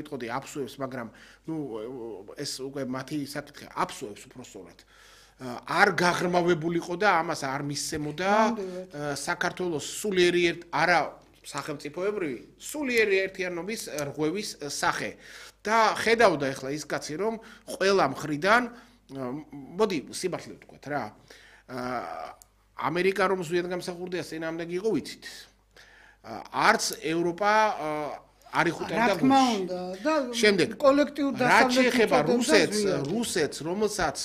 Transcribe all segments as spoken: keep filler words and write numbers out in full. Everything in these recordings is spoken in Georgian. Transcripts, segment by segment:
ვიტყოდი აფსუებს, მაგრამ ნუ ეს უკვე მათი საკითხია, აფსუებს უпроსტად. არ გაღრმავებულიყო და ამას არ მისცემოდა საქართველოს სულიერი არა სახელმწიფოებრივი, სულიერი ერთიანობის რღვევის სახე. და ხედავდა ახლა ის კაცი რომ ყველა მხრიდან მოდი სიმართლე ვთქვათ რა. ამერიკა რომ ზუსტად გამსახურდია წინააღმდეგი იყო ვიცით. არც ევროპა არ იხუტებდა გულში. შემდეგ კოლექტიურ დასავლეთს რაც შეეხება რუსეთს, რუსეთს, რომელსაც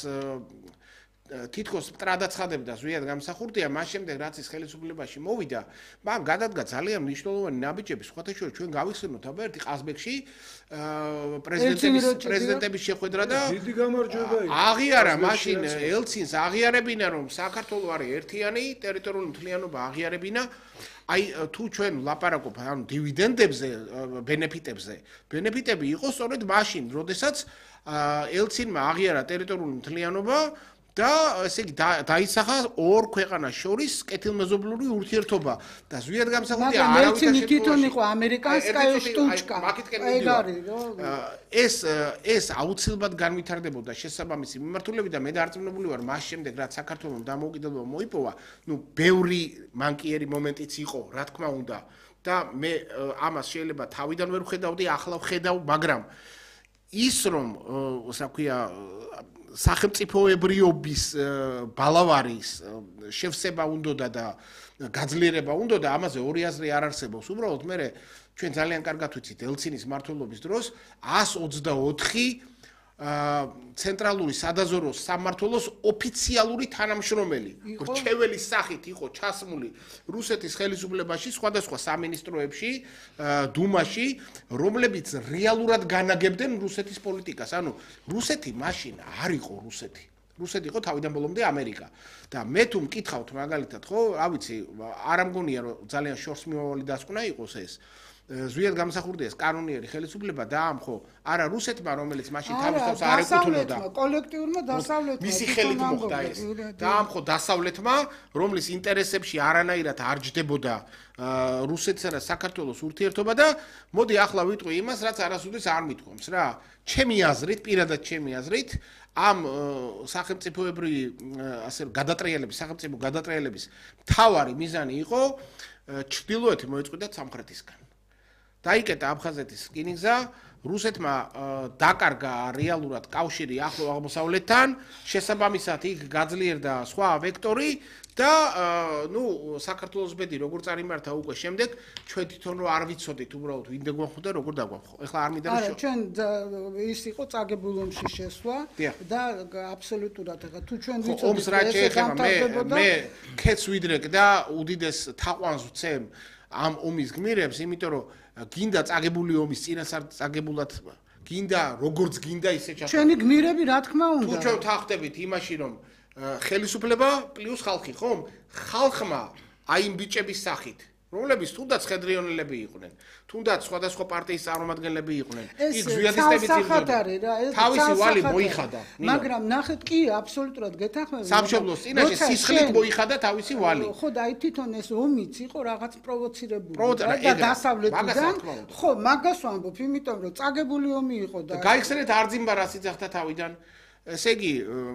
თითქოს მტრადაცხადებდა ზუსტად გამსახურდია, მას შემდეგ რაც ის ხელისუფლებაში მოვიდა, მან გადადგა ძალიან მნიშვნელოვანი ნაბიჯები, სხვათა შორის ჩვენ გავიხსენოთ აბა ერთი ყაზბეგში პრეზიდენტების პრეზიდენტების შეხვედრა და დიდი გამარჯვება იყო. აღიარა მაშინ ელცინს აღიარებინა რომ საქართველო არის ერთიანი, ტერიტორიული მთლიანობა აღიარებინა. აი თუ ჩვენ ვლაპარაკობ ანუ დივიდენდებზე, ბენეფიტებზე, ბენეფიტები იყო სწორედ მაშინ, როდესაც ელცინმა აღიარა ტერიტორიული მთლიანობა და ესე იგი დაისახა ორ ქვეყანას შორის კეთილმეზობლური ურთიერთობა და ზუსტად გამსახურდია არავითარ შემთხვევაში თვითონ იყო ამერიკანსკაია შტუჩკა ეგ არის რომ ეს ეს აუცილებლად განვითარდებოდა შესაბამისი მიმართულებით და მე დარწმუნებული ვარ მას შემდეგ რაც საქართველოს დამოუკიდებლობა მოიპოვა ნუ ბევრი მანკიერი მომენტიც იყო რა თქმა უნდა და მე ამას შეიძლება თავიდან ვერ ვხედავდი ახლა ვხედავ მაგრამ ის რომ რა ქვია სახელმწიფოებრიობის ბალავარის შევსება უნდოდა და გაძლიერება უნდოდა ამაზე ორი აზრი არ არსებობს უბრალოდ მე ჩვენ ძალიან კარგად ვიცით ელცინის მმართველობის დროს εκατს ოცდაოთხი ცენტრალური სადაზვერვო სამმართველოს ოფიციალური თანამშრომელი რჩეველის სახით იყო ჩასმული რუსეთის ხელისუფლებაში სხვადასხვა სამინისტროებში დუმაში რომლებიც რეალურად განაგებდნენ რუსეთის პოლიტიკას ანუ რუსეთი მაშინ არ იყო რუსეთი რუსეთი იყო თავიდან ბოლომდე ამერიკა და მე თუ მკითხავთ მაგალითად ხო რა ვიცი არ ამგონია რომ ძალიან შორს მიმავალი დასკვნა იყოს ეს ზუსტად გამსახურდია ეს კანონიერი ხელისუფლება და ამ ხო არა რუსეთმა რომელიც მაშინ თავის თავს არ ეკუთვნოდა კოლექტიურმა დასავლეთმა მისი ხელით მოხდა ეს და ამ ხო დასავლეთმა რომლის ინტერესებში არანაირად არ ჯდებოდა რუსეთსა და საქართველოს ურთიერთობა და მოდი ახლა ვიტყვი იმას რაც არასოდეს არ მithქვამს რა ჩემი აზრით პირადად ჩემი აზრით ამ სახელმწიფოებრივი ასე გადატრიალების სახელმწიფო გადატრიალების მთავარი მიზანი იყო ჩრდილოეთი მოეწყვიტა სამხრეთისგან დაიკეტა აფხაზეთის რკინიგზა რუსეთმა დაკარგა რეალურად კავშირი ახლო აღმოსავლეთთან შესაბამისად იქ გაძლიერდა სხვა ვექტორი და ნუ საქართველოს ბედი როგორ წარიმართა უკვე შემდეგ ჩვენ თვითონ რო არ ვიცოდით უბრალოდ ვინდა გვახდა როგორ დაგვახო ეხლა არ მინდა რომ ჩვენ ის იყო წაგებულ ომში შესვლა და აბსოლუტურად ეხლა თუ ჩვენ ვიცოდით ომს რა შეეხება მე მე ქეც ვიდრეკ და უდიდეს თაყვანს ვცემ ამ ომის გმირებს იმიტომ რომ გინდა წაგებული ომის წინასწარ წაგებულად გინდა როგორც გინდა ისე ჩახდა ჩვენი გმირები რა თქმა უნდა თუ ჩვენ ვთანხმდებით იმაში რომ ხელისუფლება პლუს ხალხი ხომ ხალხმა აი იმ ბიჭების სახით რომლებიც თუნდაც ხედრიონელები იყვნენ თუნდაც სხვადასხვა პარტიის წარმომადგენლები იყვნენ იქ ზვიადისტებიც იყვნენ თავისი ვალი მოიხადა მაგრამ ნახეთ კი აბსოლუტურად გეთანხმები სამშობლოს წინაშე სისხლით მოიხადა თავისი ვალი ხო და აი თვითონ ეს ომიც იყო რაღაც პროვოცირებული და დასავლეთიდან ხო მაგას ვამბობ იმიტომ რომ წაგებული ომი იყო და გაიხსენეთ არძიმბა რას იძახდა თავიდან ესე იგი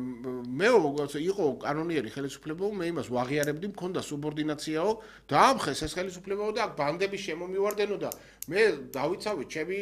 მე იყო კანონიერი ხელისუფლება მე იმას ვაღიარებდი მქონდა სუბორდინაციაო დაამხეს ეს ხელისუფლებაო და აქ ბანდების შემომივარდენო და მე დავიცავე ჩემი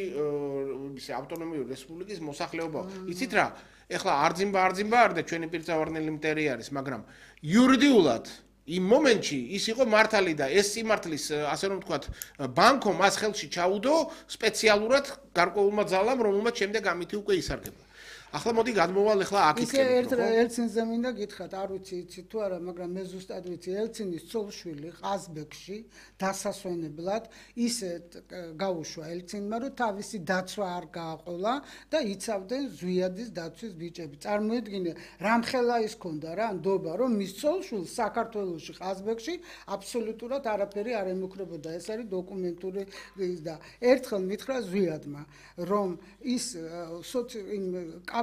ისე ავტონომიური რესპუბლიკის მოსახლეობა იცით რა ეხლა არძიმბა არძიმბა არ და ჩვენი პირწავარნელი მტერი არის მაგრამ იურიდიულად იმ მომენტში ის იყო მართალი და ეს სიმართლის ასე რომ ვთქვათ ბანკო მას ხელში ჩაუდო სპეციალურად გარკვეულმა ძალამ რომელმაც შემდეგ ამითი უკვე ისარგებლა ახლა მოდი გადმოვალ ახლა აქეთ ისე ელცინზე მინდა გითხრათ არ ვიცი იცი თუ არა მაგრამ მე ზუსტად ვიცი ელცინის ცოლშვილი ყაზბეგში დასასვენებლად ისე გაუშვა ელცინმა რომ თავისი დაცვა არ გააყოლა და იცავდნენ ზვიადის დაცვის ბიჭები წარმოედგინე რამხელა ის ქონდა რა ნდობა რომ მის ცოლშვილს საქართველოში ყაზბეგში აბსოლუტურად არაფერი არ ემუქრებოდა ეს არის დოკუმენტური და ერთხელ მითხრა ზვიადმა რომ ის იმ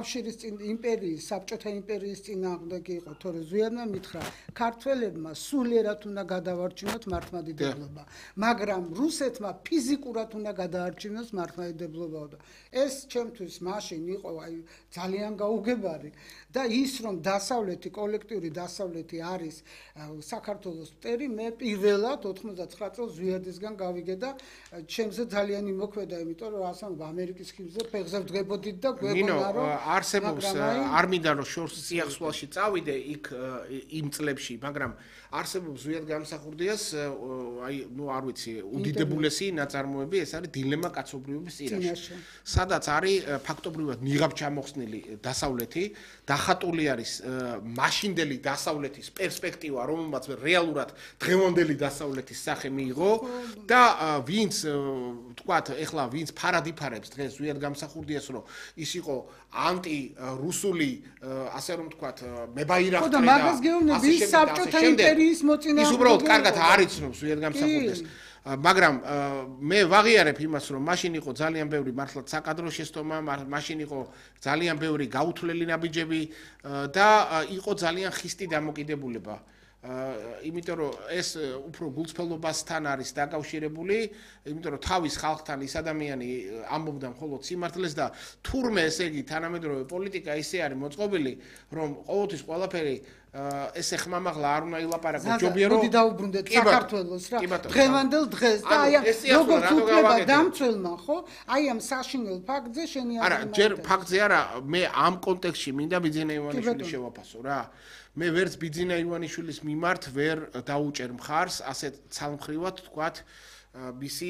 კავშირის იმპერიის, საბჭოთა იმპერიის წინააღმდეგი იყო, თორე ზვიადმა მითხრა, ქართველებმა სულიერად უნდა გადავარჩინოთ მართლმადიდებლობა, მაგრამ რუსეთმა ფიზიკურად უნდა გადაარჩინოს მართლმადიდებლობა და ეს ჩემთვის მაშინ იყო აი ძალიან გაუგებარი და ის რომ დასავლეთი კოლექტიური დასავლეთი არის საქართველოს მტერი, მე პირველად ოთხმოცდაცხრა წელს ზვიადისგან გავიგე და ჩემზე ძალიან იმოქმედა, იმიტომ რომ ասեմ ამერიკის ხივზე ფეხზე ვდგებოდით და გვეგონა რომ არსებობს არ მინდა რომ შორს სიახსვაში წავიდე იქ იმ წლებში, მაგრამ არსებობს ზვიად გამსახურდიას აი ნუ არ ვიცი უდიდებულესი ნაწარმოები, ეს არის დილემა კაცობრიობის წინაშე. სადაც არის ფაქტობრივად ნიღაბ ჩამოხსნილი დასავლეთი, დახატული არის მაშინდელი დასავლეთის პერსპექტივა, რომელმაც რეალურად დღევანდელი დასავლეთის სახე მიიღო და ვინც თქვათ, ეხლა ვინც ფარადიფარებს დღეს ზვიად გამსახურდიას, რომ ის იყო ანტი-რუსული, ასე რომ თქვათ, მებაირახტრი და მაგას გეუბნები ის საბჭოთა იმპერიის მოწინააღმდეგე. ის უბრალოდ კარგად არ იცნობს ზვიად გამსახურდიას. მაგრამ მე ვაღიარებ იმას, რომ მაშინ იყო ძალიან ბევრი მართლაც საკადრო შეცდომა, მაშინ იყო ძალიან ბევრი გაუთვლელი ნაბიჯები და იყო ძალიან ხისტი დამოკიდებულება. იმიტომ რომ ეს უფრო გულწრფელობასთან არის დაკავშირებული, იმიტომ რომ თავის ხალხთან ის ადამიანი ამბობდა მხოლოდ სიმართლეს და თურმე ესე იგი თანამედროვე პოლიტიკა ისე არის მოწყობილი, რომ ყოველთვის ყველაფერი ესე ხმამაღლა არ უნდა ილაპარაკო ჯობია რომ მოდი დაუბრუნდეთ საქართველოს რა დღევანდელ დღეს და აი როგორც უფლება დამცველმა ხო აი ამ საშინელ ფაქტზე შენი არა ჯერ ფაქტზე არა მე ამ კონტექსტში მინდა ბიძინა ივანიშვილი შევაფასო რა მე ვერც ბიძინა ივანიშვილის მიმართ ვერ დაუჭერ მხარს ასეთ ცალმხრივად თქვათ მისი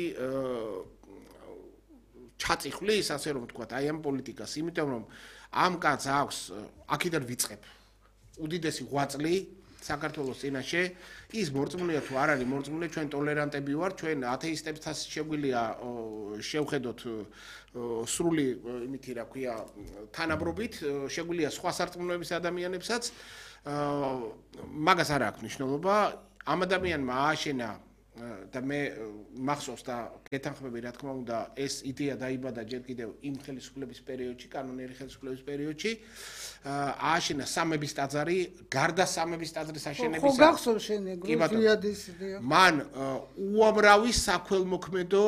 ჩაწიხვლის ასე რომ თქვათ აი ამ პოლიტიკას იმიტომ რომ ამ კაცს აქვს აქედან ვიწყებ უდიდესი ღვაწლი საქართველოს წინაშე ის მორწმუნეა თუ არ არის მორწმუნე ჩვენ ტოლერანტები ვართ ჩვენ ათეისტებთან შეგვიძლია შევხედოთ სრული იმითი რა ქვია თანაბრობით შეგვიძლია სხვა სარწმუნოების ადამიანებსაც მაგას არ აქვს მნიშვნელობა ამ ადამიანმა ააშენა და მე მახსოვს და გეთანხმები რა თქმა უნდა ეს იდეა დაიბადა ჯერ კიდევ იმ ხელისუფლების პერიოდში კანონიერი ხელისუფლების პერიოდში ააშენა სამების ტაძარი გარდა სამების ტაძრის აშენებისა ხო გახსოვს შენ გრუზიადის მან უამრავი sakvelmokhmedo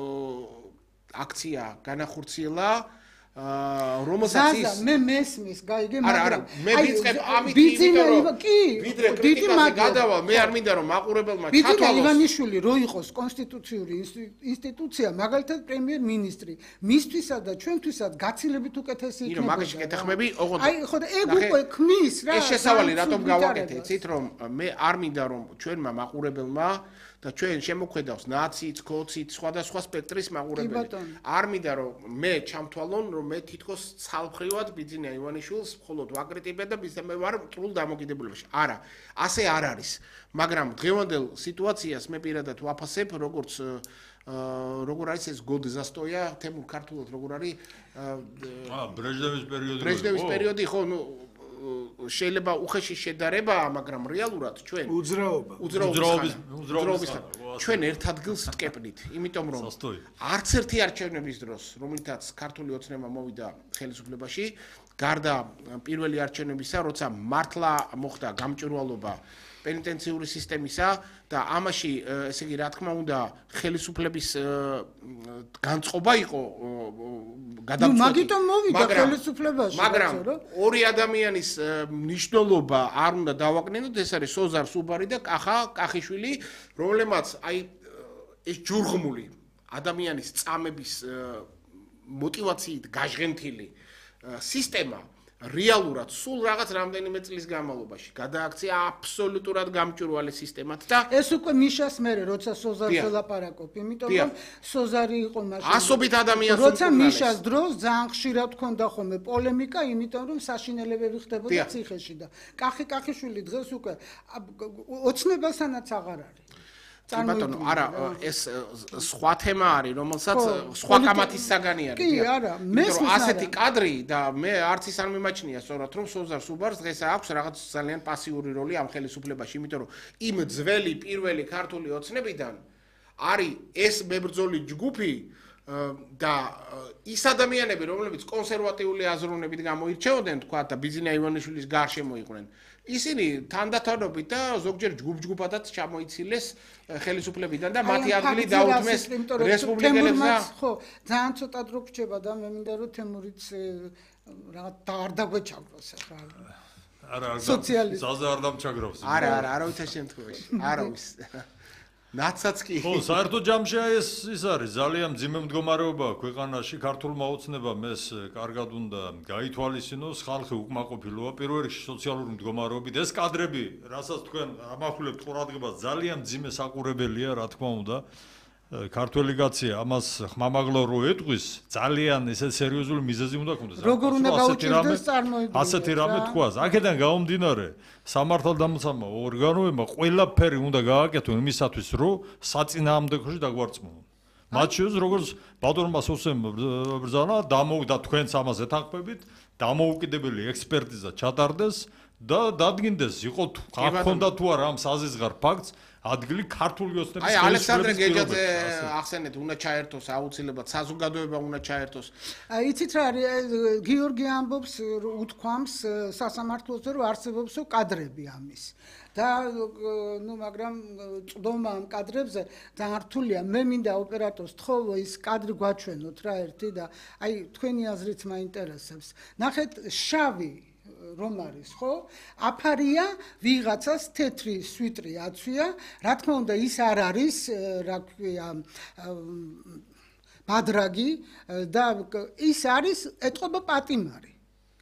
აქცია განახორციელა რომელსაც ის მე მესმის გაიგე მაგრამ არა მე ვიწყებ ამით იმიტომ რომ ვიდრე კრიტიკაზე გადავალ მე არ მინდა რომ მაყურებელმა ჩათვალოს ბიძინა ივანიშვილი რო იყოს კონსტიტუციური ინსტიტუცია მაგალითად პრემიერ-მინისტრი მისთვისა და ჩვენთვისაც გაცილებით უკეთესი იქნება ნუ მაგაში კეთახმები ოღონდ აი ხო და ეგ უკვე ქმნის რა ეს შესავალი რატომ გავაკეთე იცით რომ მე არ მინდა რომ ჩვენმა მაყურებელმა და ჩვენ შემოქმედავს ნაციც, ქოცით, სხვადასხვა სპექტრის მაყურებელი. არ მინდა რომ მე ჩამთვალონ რომ მე თითქოს ცალმხრივად ბიძინა ივანიშვილს მხოლოდ ვაკრიტიკებ და მე ვარ მტრულ დამოკიდებულებაში. არა, ასე არ არის. მაგრამ დღევანდელ სიტუაციას მე პირადად ვაფასებ, როგორც როგორ არის ეს გოდზასტოია, თემურ ქართულად როგორ არის აა ბრეჟნევის პერიოდი. ბრეჟნევის პერიოდი ხო, ნუ შეიძლება უხეში შედარება, მაგრამ რეალურად ჩვენ უძრაობა უძრაობის უძრაობის ჩვენ ერთ ადგილს ვტკეპნით, იმიტომ რომ არც ერთი არჩევნების დროს, რომლითაც ქართული ოცნება მოვიდა ხელისუფლებაში, გარდა პირველი არჩევნებისა, როცა მართლა მოხდა გამჭვირვალობა პენიტენციური სისტემისა და ამაში ესე იგი რა თქმა უნდა ხელისუფლების განწყობა იყო გადამწყვეტი. ნუ მაგიტომ მოვიდა ხელისუფლებაში. მაგრამ ორი ადამიანის მნიშვნელობა არ უნდა დავაკნინოთ, ეს არის სოზარ სუბარი და კახა კახიშვილი, რომლებმაც აი ეს ჯურღმული ადამიანის წამების мотивაციით გაჟღენთილი სისტემა რეალურად სულ რაღაც რამდენიმე წლის განმავლობაში გადააქცია აბსოლუტურად გამჭვირვალე სისტემად და ეს უკვე მიშას მერე როცა სოზარს ელაპარაკობ, იმიტომ რომ სოზარი იყო მაშინ ასობით ადამიანს როცა მიშას დროს ძალიან ხშირად ქონდა ხოლმე პოლემიკა, იმიტომ რომ საშინელებები ხდებოდა ციხეში და კახი კახიშვილი დღეს უკვე ოცნებასანაც აღარ არის. კი ბატონო, არა, ეს სხვა თემა არის, რომელსაც სხვა კამათის საგანი არის. კი, არა, მესმის ასეთი კადრი და მე არც ის არ მიმაჩნია სწორად, რომ სოზარ სუბარს დღეს აქვს რაღაც ძალიან პასიური როლი ამ ხელისუფლებაში, იმიტომ რომ იმ ძველი პირველი ქართული ოცნებიდან არის ეს მებრძოლი ჯგუფი, და ის ადამიანები, რომლებიც კონსერვატიული აზროვნებით გამოირჩეოდნენ, თქვა და ბიზინა ივანიშვილის გარშემო იყვნენ, ისინი თანდათანობით და ზოგჯერ ჯგუფ-ჯგუფადაც ჩამოიცილეს ხელისუფლებიდან და მათი ადგილი დაუთმეს რესპუბლიკელებს და ხო, ძალიან ცოტა დრო გრჩება და მე მინდა რომ თემურიც რაღაც და არ დაგვეჩაგროს ახლა. არა, არა. სოციალისტ. ზაზე არ დამჩაგრობს. არა, არა, არავითარ შემთხვევაში. არავის. ნაცაც კი. ხო, საერთოდ ჯამში ეს ის არის, ძალიან მძიმე მდგომარეობა ქვეყანაში, ქართულმა ოცნებამ ეს კარგად უნდა გაითვალისწინოს, ხალხი უკმაყოფილოა პირველ რიგში სოციალური მდგომარეობით. ეს კადრები, რასაც თქვენ ამახვილებთ ყურადღებას, ძალიან მძიმე საყურებელია, რა თქმა უნდა. ქართველი კაცია ამას ხმამაღლა რო ეტყვის, ძალიან ესე სერიოზული მიზეზი უნდა ქონდეს. როგორ უნდა გაუჭირდეს წარმოიდგინოს. ასეთი რამე თქვას. აქედან გამომდინარე, სამართალდამცავ ორგანოებმა ყველაფერი უნდა გააკეთონ იმისათვის, რომ საწინააღმდეგოში დაგვარწმუნონ. მათ შორის როგორც ბატონმა სოსემ ბრძანა, დამოუგდა თქვენც ამას ეთანხმებით, დამოუკიდებელი ექსპერტიზა ჩატარდეს და დადგინდეს, იყო ხონდა თუ არა ამ საზიზღარ ფაქტს. ადგილი ქართული ოცნების აი ალექსანდრე გეჯაძე ახსენეთ უნდა ჩაერთოს აუცილებლად საზოგადოება უნდა ჩაერთოს. იცით რა არის გიორგი ამბობს უთქვამს სასამართლოზე რომ არსებობს კადრები ამის და ნუ მაგრამ წვდომა ამ კადრებზე ძალიან რთულია. მე მინდა ოპერატორს თხოვო ის კადრი გვაჩვენოთ რა ერთი და აი თქვენი აზრიც მაინტერესებს. ნახეთ შავი რომ არის ხო? აფარია ვიღაცას თეთრი სვიტრი აცვია, რა თქმა უნდა ის არ არის, რა ქვია, ბადრაგი და ის არის ეთყობა პატიმარი.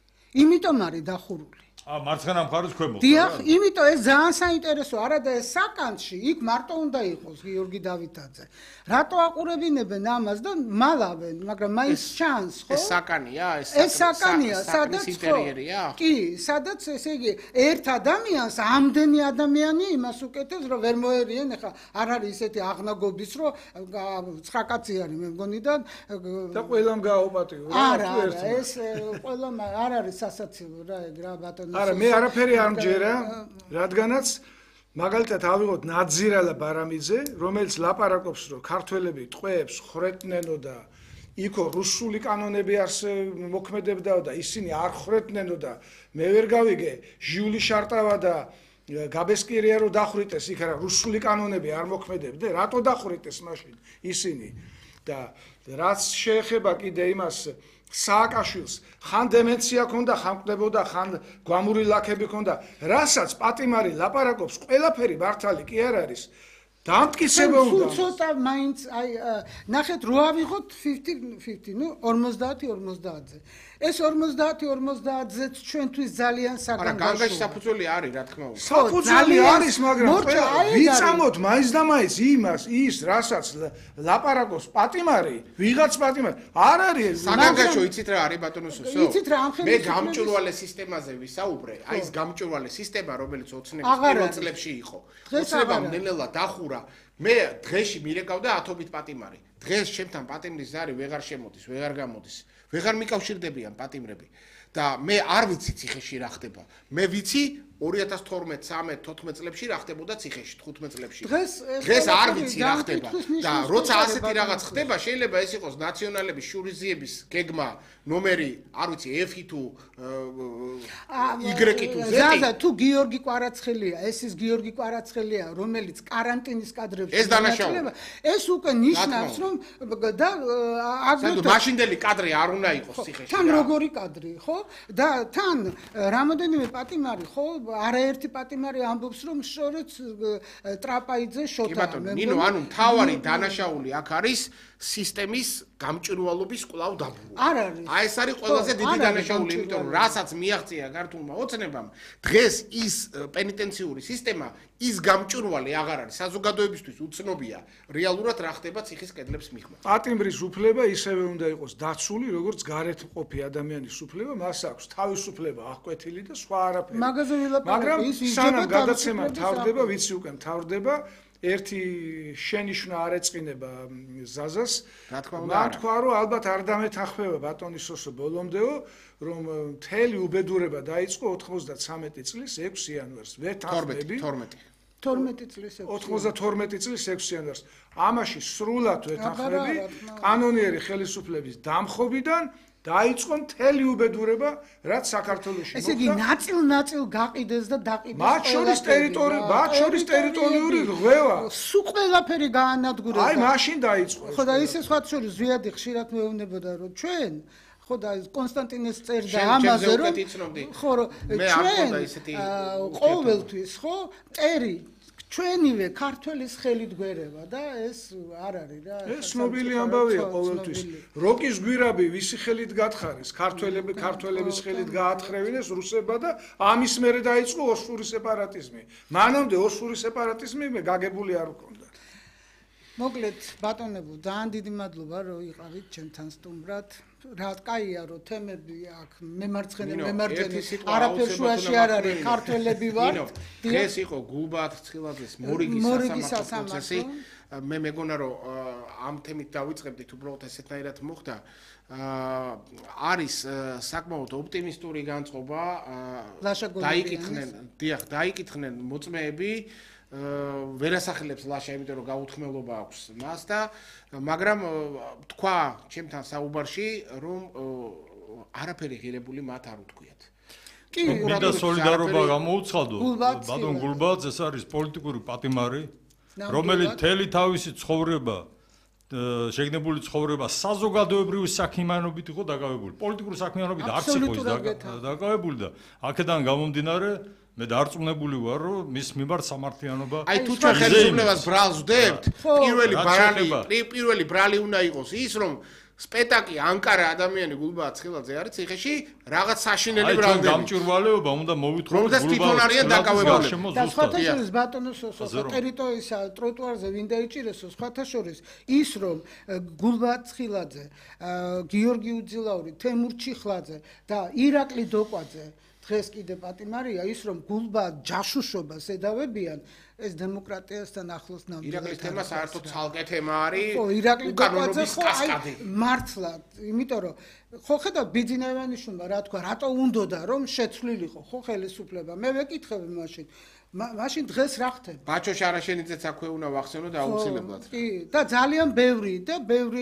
იმიტომ არის დახურული. ა მარცხენა მხარეს ქვემოთ. დიახ, იმიტომ ეს ძალიან საინტერესოა, არა და ეს საკანში იქ მარტო უნდა იყოს გიორგი დავითაძე. რატო აყურებინებენ ამას და მალავენ, მაგრამ მაინც ჩანს, ხო? ეს საკანია, ეს ეს საკანია, სადაც ინტერიერია? კი, სადაც ესე იგი ერთ ადამიანს ამდენი ადამიანი იმას უკეთებს, რომ ვერ მოერიან, ეხლა არ არის ისეთი აღნაგობის, რომ ცხრა კაცი არის, მე მგონი და და ყველამ გააუპატიო, რა არა, არა, ეს ყველამ არ არის სასაცილო რა, ეგ რა ბატონო. არა, მე არაფერი არ მჯერა, რადგანაც მაგალითად ავიღოთ ნაძირალა ბარამიძე, რომელიც ლაპარაკობს, რომ ქართველები ტყვეებს ხრეთნენო და იქო რუსული კანონები არს მოქმედებდაო და ისინი არ ხრეთნენო და მე ვერ გავიგე ჟიული შარტავა და გაბესკირია რომ დახვრიტეს, იქ რა რუსული კანონები არ მოქმედებდა, რატო დახვრიტეს მაშინ ისინი და რაც შეეხება კიდე იმას სააკაშვილს ხან დემენცია ქონდა, ხან ყდებოდა, ხან გვამური ლაქები ქონდა, რასაც პატიმარი ლაპარაკობს, ყველაფერი მართალი კი არ არის. დამტკიცება უნდა. ცოტა მაინც აი ნახეთ რო ავიღოთ πενήντα πενήντα, ნუ ორმოცდაათი ორმოცდაათზე. ეს ორმოცდაათი ორმოცდაათზეც ჩვენთვის ძალიან საგანგაშოა. არა, განგაში საფუძველი არის, რა თქმა უნდა. საფუძველი არის, მაგრამ ვიცამოთ მაინც და მაინც იმას, ის რასაც ლაპარაკობს პატიმარი, ვიღაც პატიმარი, არ არის საგანგაშო, იცით რა არის ბატონო სოსო? იცით რა, ამ მე გამჭვირვალე სისტემაზე ვისაუბრე, აი ეს გამჭვირვალე სისტემა, რომელიც ოცნების პირველ წლებში იყო. ოცნებამ ნელ-ნელა დახურა. მე დღეში მირეკავდა ათობით პატიმარი. დღეს ჩემთან პატიმრის ზარი ვეღარ შემოდის, ვეღარ გამოდის. ვეღარ მიკავშირდებიან პატიმრები და მე არ ვიცი ციხეში რა ხდება. მე ვიცი ორი ათას თორმეტ, ცხრამეტ, თოთხმეტ წლებში რა ხდებოდა ციხეში, თხუთმეტ წლებში. დღეს არ ვიცი რა ხდება და როცა ასეთი რაღაც ხდება, შეიძლება ეს იყოს ნაციონალების შურიზიების გეგმა ნომერი, არ ვიცი, F-ი თუ Y-ი თუ Z-ი. ზაზა თუ გიორგი კვარაცხელია, ეს ის გიორგი კვარაცხელია, რომელიც კარანტინის კადრებში ეს დანაშაულია. ეს უკვე ნიშნავს, რომ და აგრეთვე მაშინდელი კადრი არ უნდა იყოს ციხეში. თან როგორი კადრი, ხო? და თან რამოდენიმე პატიმარი, ხო? არაერთი პატიმარი ამბობს, რომ შორეც ტრაპაიძე შოთა. კი ბატონო, ნინო, ანუ მთავარი დანაშაული აქ არის სისტემის გამჭვირვალობის კვლავ დაბრუნება. არ არის. აი ეს არის ყველაზე დიდი დანაშაული, იმიტომ რომ რასაც მიაღწია ქართულმა ოცნებამ, დღეს ის პენიტენციური სისტემა, ის გამჭვირვალე აღარ არის. საზოგადოებისთვის უცნობია რეალურად რა ხდება ციხის კედლებს მიღმა. პატიმრის უფლება ისევე უნდა იყოს დაცული, როგორც გარეთ მყოფი ადამიანის უფლება, მას აქვს თავისუფლება აღკვეთილი და სხვა არაფერი. მაგრამ სანამ გადაცემა მთავრდება, ვიცი უკვე მთავრდება, ერთი შენიშვნა არ ეწყინება ზაზას. მან თქვა, რომ ალბათ არ დამეთანხმება ბატონი სოსო ბოლომდეო, რომ მთელი უბედურება დაიწყო ოთხმოცდათვრამეტი წლის ექვსი იანვარს. ვერ თანხმები. ათორმეტი წლის ოცდათორმეტი წლის ექვსი იანვარს. ამაში სრულად ვეთანხმები კანონიერი ხელისუფლების დამხობიდან დაიწყო მთელი უბედურება, რაც საქართველოში მოხდა. ესე იგი, ნაწილ-ნაწილ გაყიდეს და დაყიდეს. მათ შორის ტერიტორია, მათ შორის ტერიტორიული ღვევა. სულ ყველაფერი გაანადგურეს. აი, მაშინ დაიწყო. ხო და ისე სხვა შორის ზვიადი ხშირად მეუბნებოდა, რომ ჩვენ ხო და კონსტანტინეს წერდა ამაზე, რომ ხო რომ ჩვენ ყოველთვის ხო მტერი ჩვენივე ქართველის ხელით გვერება და ეს არ არის რა. ეს ცნობილი ამბავია ყოველთვის. როკის გვირაბი ვისი ხელით გათხარეს? ქართველები ქართველების ხელით გაათხრევინეს რუსებმა და ამის მერე დაიწყო ოსური სეპარატიზმი. მანამდე ოსური სეპარატიზმი გაგებული არ ჰქონდა. მოკლედ ბატონებო, ძალიან დიდი მადლობა რომ იყავით ჩვენთან სტუმრად. რა კაია რომ თემები აქ მემარცხენე მემარჯვენე არაფერ შუაში არ არის ქართველები ვართ. დღეს იყო გულბათ ცხილაძის მორიგის სასამართლო პროცესი. მე მეგონა რომ ამ თემით დავიწყებდით, უბრალოდ ესეთნაირად მოხდა. არის საკმაოდ ოპტიმისტური განწყობა. დაიკითხნენ, დიახ, დაიკითხნენ მოწმეები. ვერასახელებს ლაშა, იმიტომ რომ გაუთქმელობა აქვს მას და მაგრამ თქვა ჩემთან საუბარში, რომ არაფერი ღირებული მათ არ უთქვიათ. კი, მინდა სოლიდარობა გამოუცხადო. ბატონ გულბაძე ეს არის პოლიტიკური პატიმარი, რომელიც მთელი თავისი ცხოვრება შეგნებული ცხოვრება საზოგადოებრივი საქმიანობით იყო დაკავებული. პოლიტიკური საქმიანობით არც იყო ის დაკავებული და აქედან გამომდინარე მე დარწმუნებული ვარ, რომ მის მიმართ სამართლიანობა აი თუ ჩვენ ხელისუფლებას ბრალს ვდებთ, პირველი ბრალი, პირველი ბრალი უნდა იყოს ის, რომ სპეტაკი ანკარა ადამიანი გულბათ ცხილაძე არის ციხეში, რაღაც საშინელი ბრალდები. აი გამჭვირვალეობა უნდა მოვითხოთ გულბათ თვითონ არიან დაკავებული. და სხვათა შორის ბატონო სოსო ტერიტორიისა ტროტუარზე ვინ დაიჭირესო სხვათა შორის ის რომ გულბათ ცხილაძე, გიორგი უძილაური, თემურ ჩიხლაძე და ირაკლი დოკვაძე დღეს კიდე პატიმარია ის რომ გულბათ ჯაშუშობას ედავებიან ეს დემოკრატიასთან ახლოს ნამდვილად ირაკლის თემა საერთოდ ცალკე თემა არის. ხო, ირაკლი დოკვაძე ხო აი მართლა, იმიტომ რომ ხო ხედავ ბიძინევანიშვილმა რა თქვა, რატო უნდოდა რომ შეცვლილიყო ხო ხელისუფლება. მე ვეკითხები მაშინ მაშინ დღეს რა ხდება? ბაჩო შარაშენიძეც აქვე უნდა ვახსენო და აუცილებლად. კი, და ძალიან ბევრი და ბევრი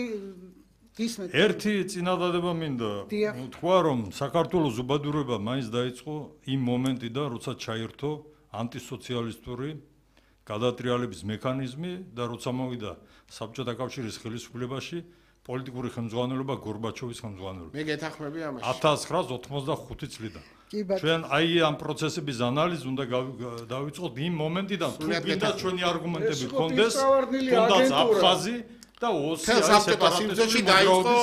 ერთი წინადადება მინდა თქვა, რომ საქართველოს უბადურება მაინც დაიწყო იმ მომენტიდან, როცა ჩაირთო ანტისოციალისტური გადატრიალების მექანიზმი და როცა მოვიდა საბჭოთა კავშირის ხელისუფლებაში პოლიტიკური ხელმძღვანელობა გორბაჩოვის ხელმძღვანელობით. მე გეთანხმები ამაში. ათას ცხრაას ოცდაოთხი წლიდან. ჩვენ აი ამ პროცესების ანალიზი უნდა დავიწყოთ იმ მომენტიდან, თუ გინდა ჩვენი არგუმენტები გქონდეს, თუნდაც აფხაზი და ოსი დაიწყო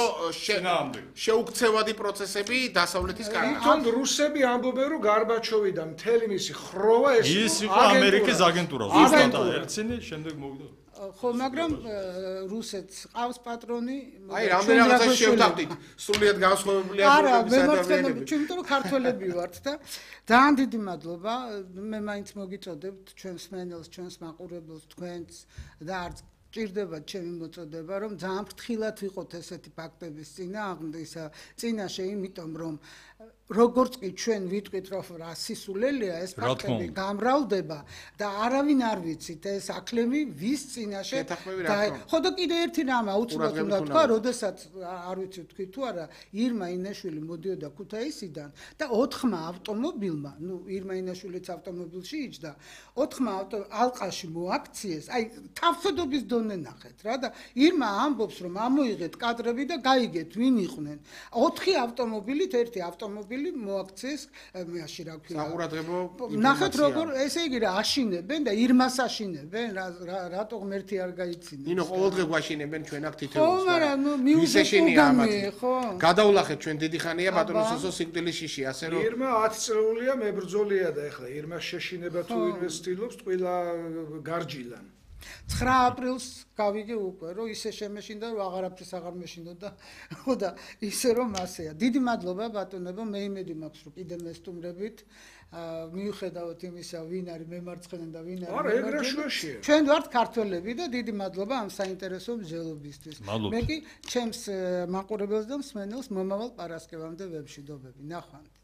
შეუქცევადი პროცესები დასავლეთის კარგად. თვითონ რუსები ამბობენ, რომ გარბაჩოვი და მთელი მისი ხროვა ეს ის იყო ამერიკის აგენტურა. ზუსტად ერცინი შემდეგ მოვიდა. ხო, მაგრამ რუსეთს ყავს პატრონი. აი, რამდენი რაღაცა შევთანხმდით. სრულიად განსხვავებულია ადამიანები. არა, მე მოგწონებ, იმიტომ რომ ქართველები ვართ და ძალიან დიდი მადლობა. მე მაინც მოგიწოდებთ ჩვენს მენელს, ჩვენს მაყურებელს, თქვენს და არც ჭირდება ჩემი მოწოდება, რომ ძალიან ფრთხილად ვიყოთ ესეთი ფაქტების წინააღმდეგ, წინაშე, იმიტომ რომ როგორც კი ჩვენ ვიტყვით, რომ რა სისულელია ეს ფაქტები გამრავლდება და არავინ არ ვიცით ეს აკლები ვის წინაშე და ხო და კიდე ერთი რამ აუცილებლად უნდა თქვა, როდესაც არ ვიცი თქვი თუ არა, ირმა ინაშვილი მოდიოდა ქუთაისიდან და ოთხმა ავტომობილმა, ნუ ირმა ინაშვილიც ავტომობილში იჯდა, ოთხმა ალყაში მოაქციეს, აი თავხედობის დონე ნახეთ რა და ირმა ამბობს, რომ ამოიღეთ კადრები და გაიგეთ ვინ იყვნენ. ოთხი ავტომობილით ერთი ავტომობილი მოაქციეს მეაში რა ქვია. საყურადღებო ნახეთ როგორ ესე იგი რა აშინებენ და ირმას აშინებენ რატო ღმერთი არ გაიცინებს. ნინო ყოველდღე გვაშინებენ ჩვენ აქ თითოეულს. ხო, მაგრამ ნუ მიუზეშენია ხო. გადავლახეთ ჩვენ დიდი ხანია ბატონო სოსო სიკვდილის შიში, ასე რომ ირმა ათი წლეულია მებრძოლია და ეხლა ირმას შეშინება თუ ინვესტილობს ყველა გარჯილან. ცხრა აპრილს გავიგე უკვე რომ ისე შემეშინდა რომ აღარაფრის აღარ მეშინოდა ხო და ისე რომ ასეა. დიდი მადლობა ბატონებო, მე იმედი მაქვს რომ კიდე მესტუმრებით მიუხედავად იმისა ვინ არის მემარცხენე და ვინ არის არა ეგრე შუაშია. ჩვენ ვართ ქართველები და დიდი მადლობა ამ საინტერესო მსჯელობისთვის. მე კი ჩემს მაყურებელს და მსმენელს მომავალ პარასკევამდე ვებშიდობები. ნახვამდის.